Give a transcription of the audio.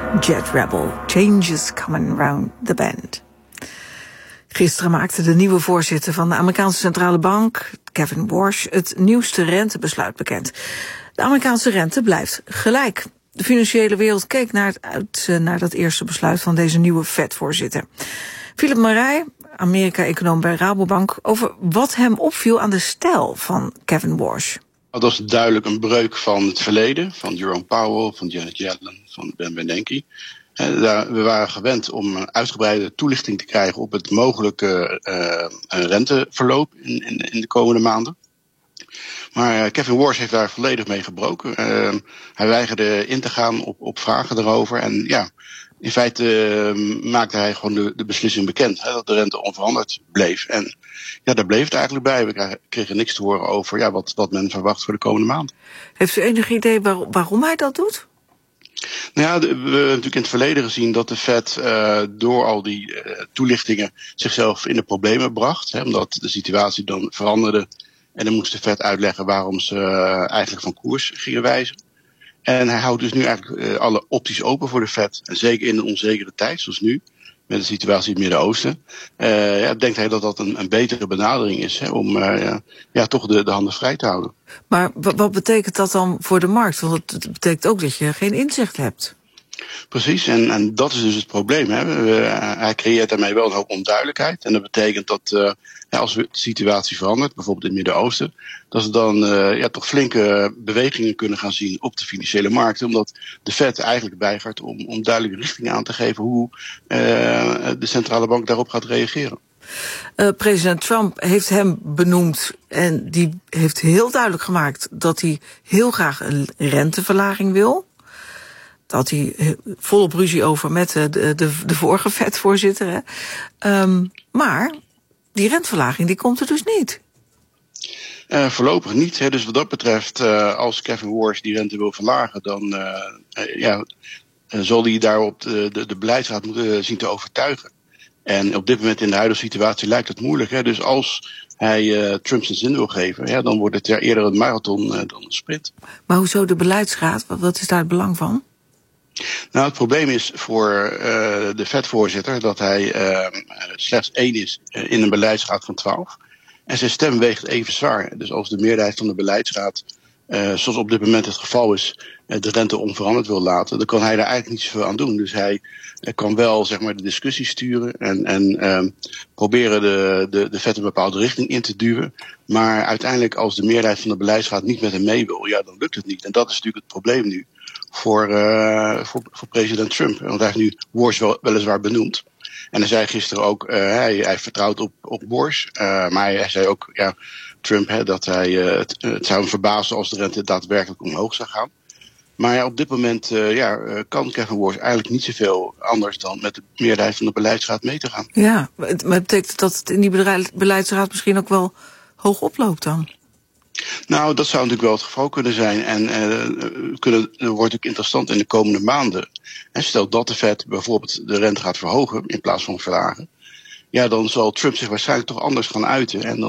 Jet Rebel, changes coming round the bend. Gisteren maakte de nieuwe voorzitter van de Amerikaanse Centrale Bank, Kevin Warsh, het nieuwste rentebesluit bekend. De Amerikaanse rente blijft gelijk. De financiële wereld keek naar dat eerste besluit van deze nieuwe Fed-voorzitter. Philip Marij, Amerika-econoom bij Rabobank, over wat hem opviel aan de stijl van Kevin Warsh. Dat was duidelijk een breuk van het verleden, van Jerome Powell, van Janet Yellen, van Ben Bernanke. We waren gewend om een uitgebreide toelichting te krijgen op het mogelijke renteverloop in de komende maanden. Maar Kevin Warsh heeft daar volledig mee gebroken. Hij weigerde in te gaan op vragen daarover. En ja, in feite maakte hij gewoon de beslissing bekend, dat de rente onveranderd bleef. En ja, daar bleef het eigenlijk bij. We kregen niks te horen over wat men verwacht voor de komende maand. Heeft u enig idee waarom hij dat doet? Nou ja, we hebben natuurlijk in het verleden gezien dat de Fed door al die toelichtingen zichzelf in de problemen bracht. Omdat de situatie dan veranderde. En dan moest de Fed uitleggen waarom ze eigenlijk van koers gingen wijzigen. En hij houdt dus nu eigenlijk alle opties open voor de Fed. En zeker in een onzekere tijd, zoals nu, met de situatie in het Midden-Oosten. Denkt hij dat dat een betere benadering is om toch de handen vrij te houden. Maar wat betekent dat dan voor de markt? Want het betekent ook dat je geen inzicht hebt. Precies, en dat is dus het probleem. Hij creëert daarmee wel een hoop onduidelijkheid. En dat betekent dat als de situatie verandert, bijvoorbeeld in het Midden-Oosten, dat ze dan toch flinke bewegingen kunnen gaan zien op de financiële markten. Omdat de Fed eigenlijk weigert om duidelijke richting aan te geven hoe de centrale bank daarop gaat reageren. President Trump heeft hem benoemd en die heeft heel duidelijk gemaakt dat hij heel graag een renteverlaging wil. Dat hij volop ruzie over met de vorige Fed-voorzitter. Maar die renteverlaging die komt er dus niet. Voorlopig niet. Dus wat dat betreft, als Kevin Warsh die rente wil verlagen, dan zal hij daarop de beleidsraad moeten zien te overtuigen. En op dit moment in de huidige situatie lijkt het moeilijk. Dus als hij Trump zijn zin wil geven, dan wordt het eerder een marathon dan een sprint. Maar hoezo de beleidsraad? Wat is daar het belang van? Nou, het probleem is voor de Fed-voorzitter dat hij slechts 1 is in een beleidsraad van 12. En zijn stem weegt even zwaar. Dus als de meerderheid van de beleidsraad, zoals op dit moment het geval is, de rente onveranderd wil laten, dan kan hij daar eigenlijk niet zoveel aan doen. Dus hij kan wel de discussie sturen en proberen de Fed een bepaalde richting in te duwen. Maar uiteindelijk, als de meerderheid van de beleidsraad niet met hem mee wil, dan lukt het niet. En dat is natuurlijk het probleem nu voor president Trump. Want hij heeft nu Warsh weliswaar benoemd. En hij zei gisteren ook, hij vertrouwt op Warsh. Maar hij zei ook, Trump, dat hij het zou hem verbazen als de rente daadwerkelijk omhoog zou gaan. Maar op dit moment kan Kevin Warsh eigenlijk niet zoveel anders dan met de meerderheid van de beleidsraad mee te gaan. Ja, maar betekent dat het in die beleidsraad misschien ook wel hoog oploopt dan? Nou, dat zou natuurlijk wel het geval kunnen zijn. En wordt natuurlijk interessant in de komende maanden. En stel dat de Fed bijvoorbeeld de rente gaat verhogen in plaats van verlagen. Ja, dan zal Trump zich waarschijnlijk toch anders gaan uiten. En